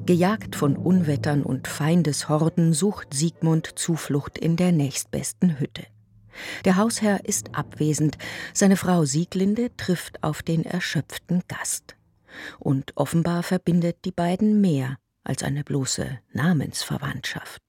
Gejagt von Unwettern und Feindeshorden sucht Siegmund Zuflucht in der nächstbesten Hütte. Der Hausherr ist abwesend, seine Frau Sieglinde trifft auf den erschöpften Gast. Und offenbar verbindet die beiden mehr als eine bloße Namensverwandtschaft.